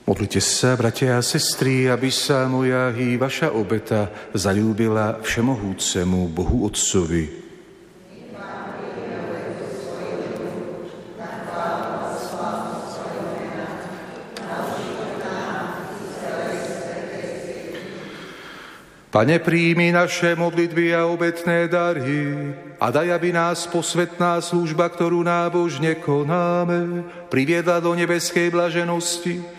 Modlite sa, bratia a sestry, aby sa moja i vaša obeta zaľúbila všemohúcemu Bohu Otcovi. Pane, príjmi naše modlitby a obetné dary a daj, aby nás posvätná služba, ktorú nábožne konáme, priviedla do nebeskej blaženosti